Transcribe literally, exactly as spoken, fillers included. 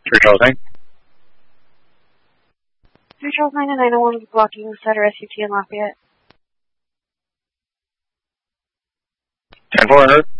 Three Charles nine. Three Charles nine and nine oh one blocking Sutter S U T in Lafayette. Ten four hundred.